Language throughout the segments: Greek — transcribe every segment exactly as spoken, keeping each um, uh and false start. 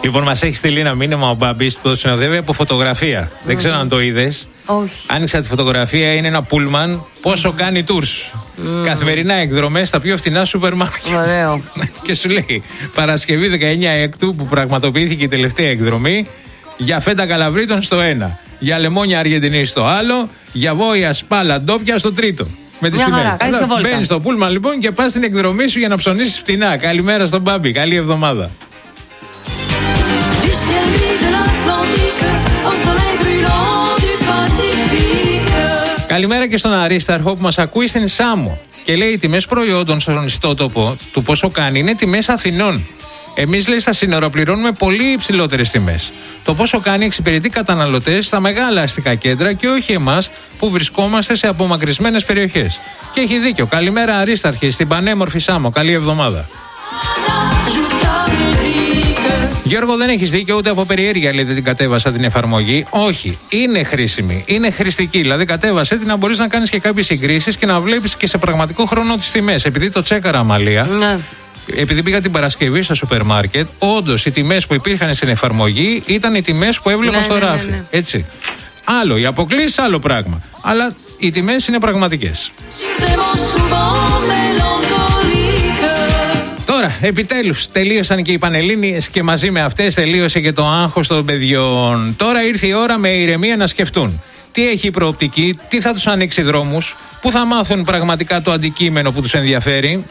Λοιπόν, μας έχει στείλει ένα μήνυμα ο Μπάμπης που το συνοδεύει από φωτογραφία. Mm. Δεν ξέρω αν το είδες. Όχι. Άνοιξα τη φωτογραφία, είναι ένα πούλμαν. Πόσο mm. κάνει tours. Mm. Καθημερινά εκδρομές στα πιο φτηνά σούπερ μάρκετ. Ωραίο. Και σου λέει Παρασκευή δεκαεννιά Έκτου που πραγματοποιήθηκε η τελευταία εκδρομή. Για φέτα καλαβρίτων στο ένα. Για λεμόνια Αργεντινή στο άλλο. Για βόηα σπάλα ντόπια στο τρίτο. Με τις τιμές. Μπαίνεις στο πούλμαν λοιπόν και πας στην εκδρομή σου για να ψωνίσεις φτηνά. Καλημέρα στον Μπάμπη. Καλή εβδομάδα. Καλημέρα και στον Αρίσταρχο που μας ακούει στην Σάμο και λέει οι τιμές προϊόντων στον ιστότοπο του πόσο κάνει είναι τιμές Αθηνών. Εμείς λέει στα σύνορα πληρώνουμε πολύ υψηλότερες τιμές. Το πόσο κάνει εξυπηρετεί καταναλωτές στα μεγάλα αστικά κέντρα και όχι εμάς που βρισκόμαστε σε απομακρυσμένες περιοχές. Και έχει δίκιο. Καλημέρα Αρίσταρχε στην πανέμορφη Σάμο. Καλή εβδομάδα. Γιώργο, δεν έχεις δίκιο ούτε από περιέργεια λέει δεν την κατέβασα την εφαρμογή. Όχι, είναι χρήσιμη, είναι χρηστική. Δηλαδή κατέβασέ την να μπορείς να κάνεις και κάποιες συγκρίσεις και να βλέπεις και σε πραγματικό χρόνο τις τιμές. Επειδή το τσέκαρα Αμαλία, ναι. Επειδή πήγα την Παρασκευή στο σούπερ μάρκετ, όντως οι τιμές που υπήρχαν στην εφαρμογή ήταν οι τιμές που έβλεπα ναι, στο ναι, ράφι. Ναι, ναι. Έτσι. Άλλο, οι αποκλήσεις άλλο πράγμα. Αλλά οι τιμές είναι πραγματικές. Τώρα, επιτέλους, τελείωσαν και οι Πανελλήνιες και μαζί με αυτές τελείωσε και το άγχος των παιδιών. Τώρα ήρθε η ώρα με ηρεμία να σκεφτούν. Τι έχει η προοπτική, τι θα τους ανοίξει δρόμους, πού θα μάθουν πραγματικά το αντικείμενο που τους ενδιαφέρει.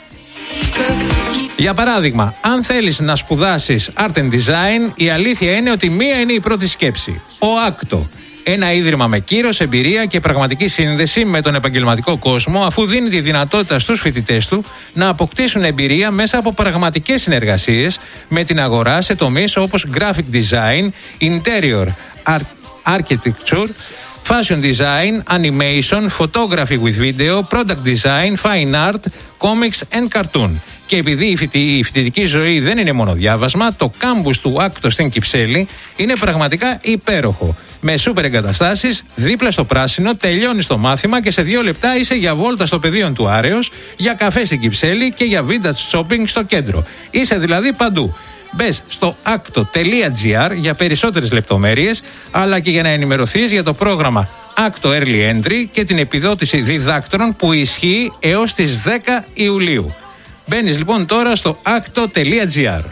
Για παράδειγμα, αν θέλεις να σπουδάσεις Art and Design, η αλήθεια είναι ότι μία είναι η πρώτη σκέψη. Ο Άκτο. Ένα ίδρυμα με κύρος, εμπειρία και πραγματική σύνδεση με τον επαγγελματικό κόσμο, αφού δίνει τη δυνατότητα στους φοιτητές του να αποκτήσουν εμπειρία μέσα από πραγματικές συνεργασίες με την αγορά σε τομείς όπως graphic design, interior architecture, fashion design, animation, photography with video, product design, fine art, comics and cartoon. Και επειδή η φοιτητική ζωή δεν είναι μόνο διάβασμα, το κάμπους του Άκτο στην Κυψέλη είναι πραγματικά υπέροχο. Με σούπερ εγκαταστάσεις, δίπλα στο πράσινο, τελειώνεις το μάθημα και σε δύο λεπτά είσαι για βόλτα στο πεδίο του Άρεως, για καφέ στην Κυψέλη και για vintage shopping στο κέντρο. Είσαι δηλαδή παντού. Μπες στο άκτο τελεία τζι άρ για περισσότερες λεπτομέρειες, αλλά και για να ενημερωθείς για το πρόγραμμα Άκτο Early Entry και την επιδότηση διδάκτρων που ισχύει έως τις δέκα Ιουλίου. Μπαίνεις λοιπόν τώρα στο άκτο τελεία τζι άρ.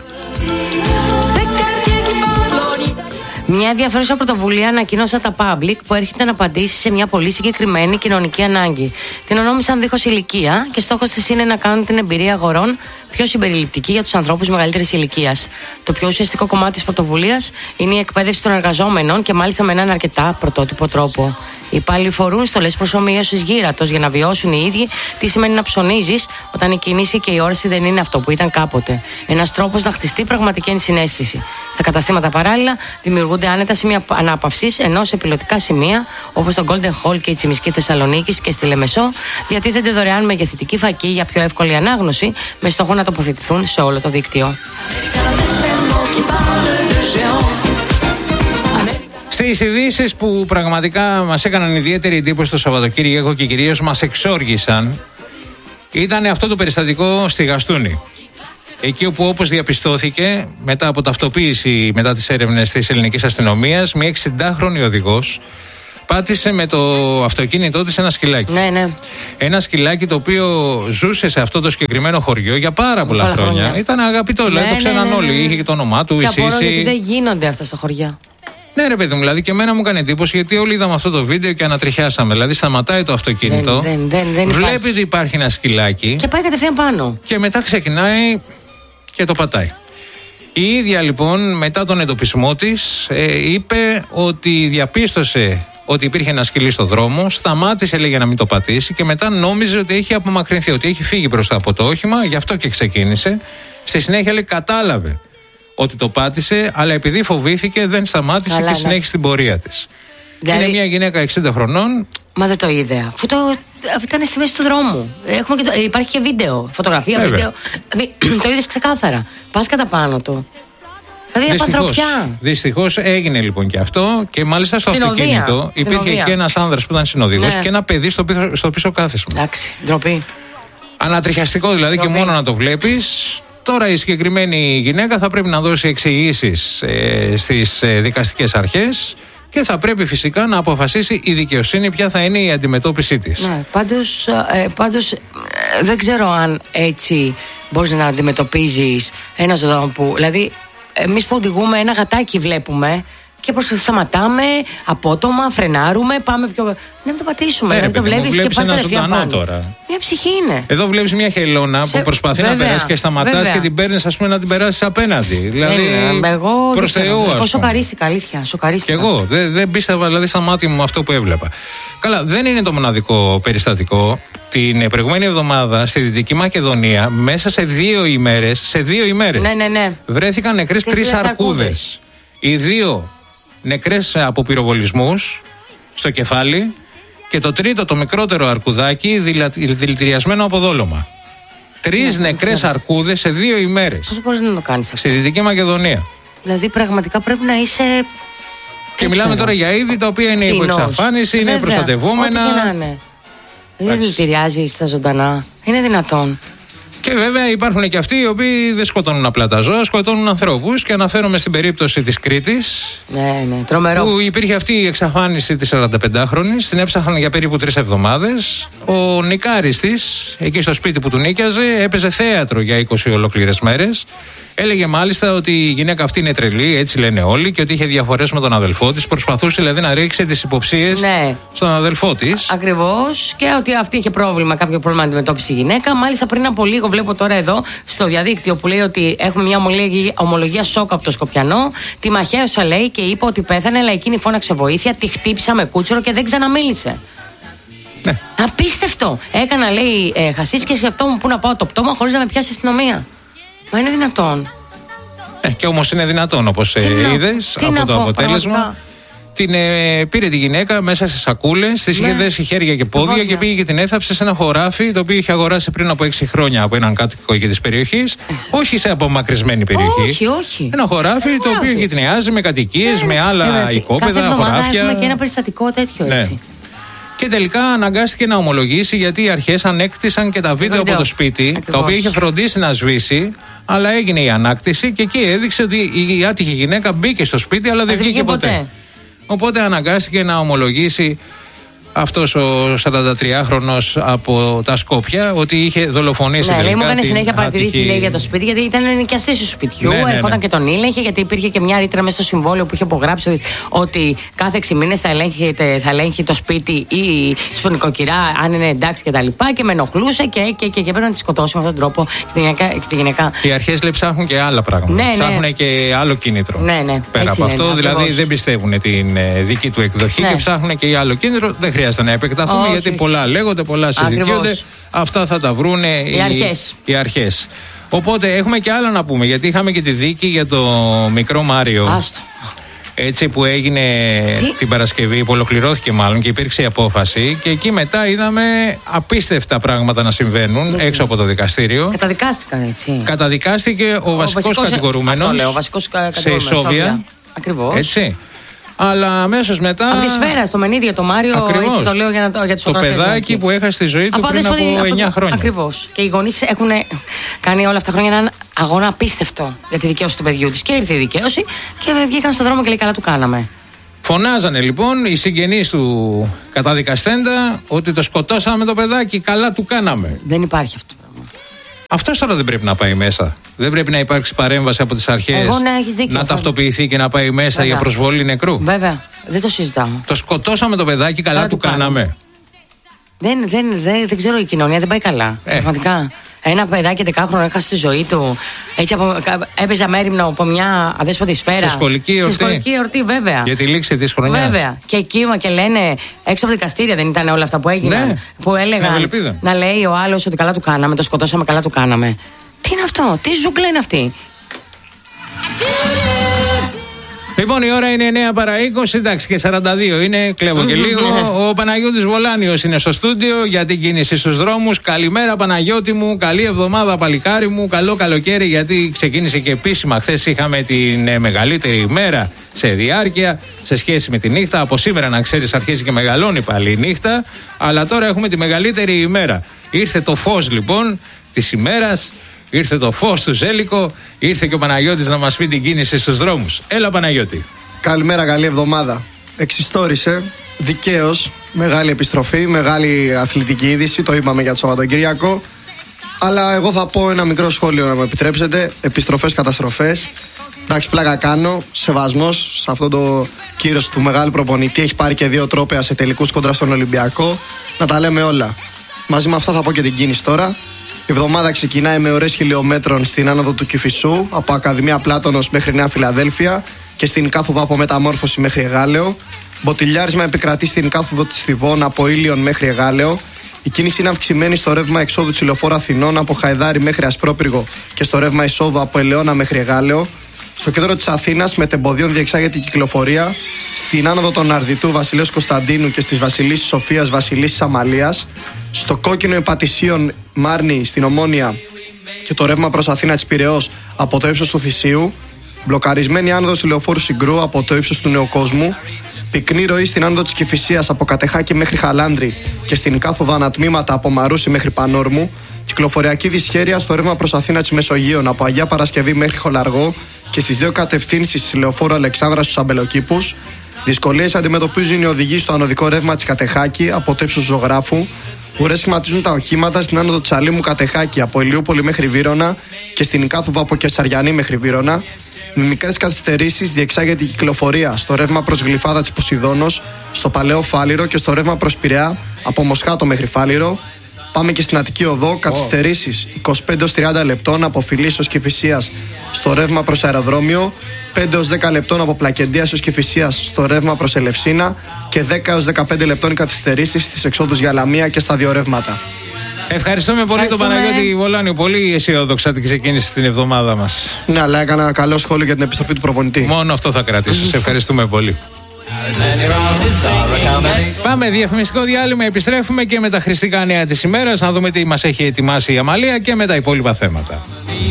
Μια ενδιαφέρουσα πρωτοβουλία ανακοίνωσε τα Public που έρχεται να απαντήσει σε μια πολύ συγκεκριμένη κοινωνική ανάγκη. Την ονόμασαν δίχως ηλικία και στόχος της είναι να κάνουν την εμπειρία αγορών πιο συμπεριληπτική για τους ανθρώπους μεγαλύτερης ηλικίας. Το πιο ουσιαστικό κομμάτι της πρωτοβουλίας είναι η εκπαίδευση των εργαζόμενων και μάλιστα με έναν αρκετά πρωτότυπο τρόπο. Οι υπάλληλοι φορούν στολές προσομοίωσης γύρατος για να βιώσουν οι ίδιοι τι σημαίνει να ψωνίζεις όταν η κίνηση και η όραση δεν είναι αυτό που ήταν κάποτε. Ένας τρόπος να χτιστεί πραγματική ενσυναίσθηση. Στα καταστήματα παράλληλα δημιουργούνται άνετα σημεία ανάπαυσης, ενώ σε πιλωτικά σημεία όπως το Golden Hall και η Τσιμισκή Θεσσαλονίκης και στη Λεμεσό διατίθενται δωρεάν μεγεθυντική φακή για πιο εύκολη ανάγνωση με στόχο να τοποθετηθούν σε όλο το δίκτυο. Στις ειδήσεις που πραγματικά μας έκαναν ιδιαίτερη εντύπωση το Σαββατοκύριακο και κυρίως μας εξόργησαν ήταν αυτό το περιστατικό στη Γαστούνη. Εκεί όπου όπως διαπιστώθηκε μετά από ταυτοποίηση μετά τις έρευνες της ελληνικής αστυνομίας, μια εξηντάχρονη οδηγός πάτησε με το αυτοκίνητό της ένα σκυλάκι. Ναι, ναι. Ένα σκυλάκι το οποίο ζούσε σε αυτό το συγκεκριμένο χωριό για πάρα πολλά, πολλά χρόνια. χρόνια. Ήταν αγαπητό, δηλαδή ναι, το ξέραν ναι, ναι, ναι, ναι. όλοι. Είχε και το όνομά του, η Σύση. Και απορώ γιατί δεν γίνονται αυτά στα χωριά. Ναι, ρε παιδί μου, δηλαδή και εμένα μου έκανε εντύπωση γιατί όλοι είδαμε αυτό το βίντεο και ανατριχιάσαμε. Δηλαδή σταματάει το αυτοκίνητο, δεν, δεν, δεν, δεν βλέπει υπάρχει. ότι υπάρχει ένα σκυλάκι και πάει κατευθείαν πάνω. Και μετά ξεκινάει και το πατάει. Η ίδια λοιπόν μετά τον εντοπισμό της ε, είπε ότι διαπίστωσε ότι υπήρχε ένα σκυλί στο δρόμο, σταμάτησε λέει για να μην το πατήσει και μετά νόμιζε ότι έχει απομακρυνθεί, ότι έχει φύγει μπροστά από το όχημα, γι' αυτό και ξεκίνησε. Στη συνέχεια λέει κατάλαβε ότι το πάτησε, αλλά επειδή φοβήθηκε δεν σταμάτησε. Καλά, και συνέχισε την πορεία της. Δηλαδή... Είναι μια γυναίκα εξήντα χρονών. Μα δεν το είδε. Αφού το, ήταν στη μέση του δρόμου. Έχουμε και το, υπάρχει και βίντεο, φωτογραφία, βέβαια. Βίντεο. Το είδες ξεκάθαρα. Πας κατά πάνω του. Δηλαδή απαντροπιά. Δυστυχώς έγινε λοιπόν και αυτό και μάλιστα στο στην αυτοκίνητο οδεία. Υπήρχε οδεία. Και ένας άνδρας που ήταν συνοδηγός, ναι. Και ένα παιδί στο πίσω, στο πίσω κάθισμα. Εντάξει, ντροπή. Ανατριχιαστικό δηλαδή ντροπή. Και μόνο να το βλέπεις. Τώρα η συγκεκριμένη γυναίκα θα πρέπει να δώσει εξηγήσεις ε, στις ε, δικαστικές αρχές και θα πρέπει φυσικά να αποφασίσει η δικαιοσύνη ποια θα είναι η αντιμετώπιση της. Ναι, πάντως, ε, πάντως ε, δεν ξέρω αν έτσι μπορείς να αντιμετωπίζεις ένα ζωντανό που... Δηλαδή, εμείς που οδηγούμε ένα γατάκι βλέπουμε και προς σταματάμε απότομα, φρενάρουμε, πάμε πιο... Δεν το πατήσουμε, δεν το βλέπεις και πας κατευθείαν πάνω. Τώρα. Μια ψυχή είναι. Εδώ βλέπεις μια χελώνα Σε... που προσπαθεί βέβαια, να περάσει και σταματάς βέβαια. Και την παίρνεις, ας πούμε, να την περάσεις απέναντι. Δηλαδή, εγώ, προς Θεού, εγώ σοκαρίστηκα, αλήθεια, σοκαρίστηκα. Και εγώ, δεν, δεν πίστευα δηλαδή στα μάτια μου αυτό που έβλεπα. Καλά, δεν είναι το μοναδικό περιστατικό. Την προηγούμενη εβδομάδα στη Δυτική Μακεδονία, μέσα σε δύο ημέρες, σε δύο ημέρες, ναι, ναι, ναι. βρέθηκαν νεκρές τρεις αρκούδες. Οι δύο νεκρές από πυροβολισμούς στο κεφάλι και το τρίτο, το μικρότερο αρκουδάκι, δηλητηριασμένο από δόλωμα. Τρεις ναι, νεκρές αρκούδες σε δύο ημέρες. Πώς μπορείς να το κάνεις αυτό? Στη Δυτική Μακεδονία. Δηλαδή πραγματικά πρέπει να είσαι... Και μιλάμε τώρα για είδη τα οποία είναι υπό εξαφάνιση, είναι προστατευόμενα. Ό,τι και να είναι. Δεν δηλητηριάζει στα ζωντανά. Είναι δυνατόν? Και βέβαια υπάρχουν και αυτοί οι οποίοι δεν σκοτώνουν απλά τα ζώα, σκοτώνουν ανθρώπους. Και αναφέρομαι στην περίπτωση της Κρήτης. Ναι, ναι, τρομερό. Που υπήρχε αυτή η εξαφάνιση της σαρανταπεντάχρονης. Την έψαχναν για περίπου τρεις εβδομάδες. Ο νικάρης της, εκεί στο σπίτι που του νίκιαζε, έπαιζε θέατρο για είκοσι ολόκληρες μέρες. Έλεγε μάλιστα ότι η γυναίκα αυτή είναι τρελή, έτσι λένε όλοι, και ότι είχε διαφορές με τον αδελφό της. Προσπαθούσε δηλαδή να ρίξει τις υποψίες ναι. στον αδελφό της. Ακριβώς. Και ότι αυτή είχε πρόβλημα, κάποιο πρόβλημα αντιμετώπιση η γυναίκα. Μάλιστα πριν από λίγο, βλέπω τώρα εδώ στο διαδίκτυο που λέει ότι έχουμε μια ομολογία, ομολογία σοκ από το Σκοπιανό. Τη μαχαίρωσα, λέει, και είπε ότι πέθανε, αλλά εκείνη φώναξε βοήθεια. Τη χτύπησα με κούτσουρο και δεν ξαναμίλησε. Ναι. Απίστευτο. Έκανα, λέει, ε, χασίς και σκεφτόμουν πού να πάω το πτώμα χωρίς να με πιάσει η αστυνομία. Μα είναι δυνατόν? Ε, και όμως είναι δυνατόν, όπως ε, είδες από το πω, αποτέλεσμα. Πραγματικά. Την ε, πήρε τη γυναίκα μέσα σε σακούλες, της ναι. είχε δέσει χέρια και πόδια Βόδια. Και πήγε και την έθαψε σε ένα χωράφι το οποίο είχε αγοράσει πριν από έξι χρόνια από έναν κάτοικο εκεί της περιοχής. Ε, όχι σε απομακρυσμένη περιοχή. Όχι, όχι. Ένα χωράφι ε, το οποίο γειτονιάζει με κατοικίες, ε, με άλλα ε, οικόπεδα, χωράφια. Έχουμε και ένα περιστατικό τέτοιο έτσι. Ναι. Και τελικά αναγκάστηκε να ομολογήσει γιατί οι αρχές ανέκτησαν και τα βίντεο από το σπίτι, ακριβώς. Τα οποία είχε φροντίσει να σβήσει, αλλά έγινε η ανάκτηση και εκεί έδειξε ότι η άτυχη γυναίκα μπήκε στο σπίτι, αλλά δεν βγήκε ποτέ. ποτέ. Οπότε αναγκάστηκε να ομολογήσει αυτός ο σαραντατριάχρονος από τα Σκόπια ότι είχε δολοφονήσει. Ναι, λέει, μου έκανε συνέχεια παρατηρήσει άτυχη... για το σπίτι, γιατί ήταν ενοικιαστής του σπιτιού. Ναι, ναι, ναι. Ερχόταν και τον ήλεγχε, γιατί υπήρχε και μια ρήτρα μέσα στο συμβόλαιο που είχε υπογράψει ότι κάθε έξι μήνες θα, θα ελέγχει το σπίτι ή στον νοικοκυρά, αν είναι εντάξει κτλ. Και, και με ενοχλούσε και, και, και, και πρέπει να τη σκοτώσει με αυτόν τον τρόπο τη γυναίκα, τη γυναίκα. Οι αρχές λέει ψάχνουν και άλλα πράγματα. Ναι, ψάχνουν ναι. και άλλο κίνητρο. Ναι, ναι. Πέρα έτσι από αυτό, είναι, δηλαδή ακριβώς. δεν πιστεύουν την δική του εκδοχή ναι. και ψάχνουν και άλλο κίνητρο. Δεν χρειάζεται να επεκταθούμε. Όχι. Γιατί πολλά λέγονται, πολλά συζητιούνται. Αυτά θα τα βρούνε οι, οι, αρχές. οι αρχές. Οπότε έχουμε και άλλα να πούμε. Γιατί είχαμε και τη δίκη για το μικρό Μάριο. Άστο. Έτσι που έγινε Τι? την Παρασκευή, που ολοκληρώθηκε μάλλον και υπήρξε η απόφαση. Και εκεί μετά είδαμε απίστευτα πράγματα να συμβαίνουν Τι? έξω από το δικαστήριο. Καταδικάστηκαν έτσι. Καταδικάστηκε ο, ο βασικός, βασικός κατηγορούμενος σε ισόβια. Ακριβώς. Έτσι. Αλλά αμέσως μετά. Από τη σφαίρα, στο μενίδιο, το Μάριο. Έτσι το λέω για, να, για τους το παιδάκι που έχασε τη ζωή του από πριν από, από εννιά χρόνια. Ακριβώς. Και οι γονείς έχουν κάνει όλα αυτά τα χρόνια έναν αγώνα απίστευτο για τη δικαίωση του παιδιού της. Και ήρθε η δικαίωση και βγήκαν στον δρόμο και λέει: καλά, του κάναμε. Φωνάζανε λοιπόν οι συγγενείς του καταδικαστέντα ότι το σκοτώσαμε το παιδάκι. Καλά, του κάναμε. Δεν υπάρχει αυτό. Αυτός τώρα δεν πρέπει να πάει μέσα. Δεν πρέπει να υπάρξει παρέμβαση από τις αρχές Εγώ, ναι, έχεις δίκιο, να ταυτοποιηθεί και να πάει μέσα Βέβαια. για προσβολή νεκρού. Βέβαια, δεν το συζητάω. Το σκοτώσαμε το παιδάκι, καλά, καλά του κάναμε. κάναμε. Δεν, δεν, δεν, δεν ξέρω, η κοινωνία δεν πάει καλά. Ε. Πραγματικά. Ένα παιδάκι δεκάχρονο έχασε τη ζωή του. Έτσι από, έπαιζε αμέριμνο από μια αδέσποτη σφαίρα. Σε σχολική εορτή. Σε σχολική εορτή, βέβαια. Για τη λήξη της χρονιάς. Βέβαια. Και εκεί και λένε έξω από δικαστήρια, δεν ήταν όλα αυτά που έγιναν. Ναι. Που έλεγαν να λέει ο άλλος ότι καλά του κάναμε, το σκοτώσαμε, καλά του κάναμε. Τι είναι αυτό, τι ζούγκλα είναι αυτή. Λοιπόν, η ώρα είναι εννιά παρά είκοσι, εντάξει, και σαράντα δύο είναι, κλέβω και λίγο. Ο Παναγιώτης Βολάνιος είναι στο στούντιο για την κίνηση στους δρόμους. Καλημέρα, Παναγιώτη μου, καλή εβδομάδα, παλικάρι μου, καλό καλοκαίρι, γιατί ξεκίνησε και επίσημα. Χθες είχαμε την ε, μεγαλύτερη ημέρα σε διάρκεια σε σχέση με τη νύχτα. Από σήμερα, να ξέρεις, αρχίζει και μεγαλώνει πάλι η νύχτα. Αλλά τώρα έχουμε τη μεγαλύτερη ημέρα. Ήρθε το φως λοιπόν της ημέρας. ήρθε το φως του Ζέλικο, ήρθε και ο Παναγιώτης να μας πει την κίνηση στους δρόμους. Έλα Παναγιώτη. Καλημέρα, καλή εβδομάδα. Εξιστόρισε, δικαίως, μεγάλη επιστροφή, μεγάλη αθλητική είδηση, το είπαμε για το Σαββατοκύριακο. Αλλά εγώ θα πω ένα μικρό σχόλιο, να μου επιτρέψετε. Επιστροφές, καταστροφές. Εντάξει, πλάκα κάνω. Σεβασμός σε αυτό το κύρος του μεγάλου προπονητή. Έχει πάρει και δύο τρόπαια σε τελικούς κόντρα στον Ολυμπιακό. Να τα λέμε όλα. Μαζί με αυτά θα πω και την κίνηση τώρα. Η εβδομάδα ξεκινάει με ώρες χιλιόμετρων στην άνοδο του Κηφισού, από Ακαδημία Πλάτωνος μέχρι Νέα Φιλαδέλφια και στην κάθοδο από Μεταμόρφωση μέχρι Εγάλεο. Μποτιλιάρισμα επικρατεί στην κάθοδο της Θηβών από Ήλιον μέχρι Εγάλεο. Η κίνηση είναι αυξημένη στο ρεύμα εξόδου της Λεωφόρου Αθηνών από Χαϊδάρι μέχρι Ασπρόπυργο και στο ρεύμα εισόδου από Ελαιώνα μέχρι Εγάλεο. Στο κέντρο της Αθήνας μετεμποδίων διεξάγεται η κυκλοφορία στην άνοδο των Αρδιτού Βασιλέως Κωνσταντίνου και στις Βασιλίσσης Σοφίας Βασιλίσσης Αμαλίας. Στο κόκκινο Υπατησίων Μάρνη στην Ομόνια και το ρεύμα προς Αθήνα της Πειραιώς από το ύψος του Θησίου. Μπλοκαρισμένη άνοδος Λεωφόρου Συγκρού από το ύψος του Νεοκόσμου. Πυκνή ροή στην άνοδο της Κηφισίας από Κατεχάκη μέχρι Χαλάνδρη και στην κάθοδο ανατμήματα από Μαρούσι μέχρι Πανόρμου. Κυκλοφοριακή δυσχέρεια στο ρεύμα προς Αθήνα της Μεσογείων από Αγία Παρασκευή μέχρι Χολαργό και στις δύο κατευθύνσεις της Λεωφόρου Αλεξάνδρας στους Αμπελοκήπους. Δυσκολίες αντιμετωπίζουν οι οδηγοί στο ανωδικό ρεύμα της Κατεχάκη από το ύψος Ζωγράφου. Ουρές σχηματίζουν τα οχήματα στην άνοδο της Αλήμου Κατεχάκη από Ηλιούπολη μέχρι Βύρωνα και στην κάθοδο από Κεσαριανή μέχρι Βύρωνα. Με μικρές καθυστερήσεις διεξάγεται η κυκλοφορία στο ρεύμα προς Γλυφάδα της Ποσειδώνος, στο Παλαιό Φάληρο και στο ρεύμα προς Πειραιά από Μοσχάτο μέχρι Φάληρο. Πάμε και στην Αττική Οδό, καθυστερήσεις είκοσι πέντε έως τριάντα λεπτών από Φιλής ως Κηφισίας στο ρεύμα προς Αεροδρόμιο, πέντε έως δέκα λεπτών από Πλακεντίας ως Κηφισίας στο ρεύμα προς Ελευσίνα και δέκα έως δεκαπέντε λεπτών οι καθυστερήσεις στις εξόδους για Λαμία και στα δύο ρεύματα. Ευχαριστούμε πολύ τον Παναγιώτη Βολάνιο. Πολύ αισιόδοξα την ξεκίνηση την εβδομάδα μας. Ναι, αλλά έκανα καλό σχόλιο για την επιστροφή του προπονητή. Μόνο αυτό θα κρατήσω. Σε ευχαριστούμε πολύ. Πάμε διαφημιστικό διάλειμμα, επιστρέφουμε και με τα χρηστικά νέα της ημέρας να δούμε τι μας έχει ετοιμάσει η Αμαλία και με τα υπόλοιπα θέματα.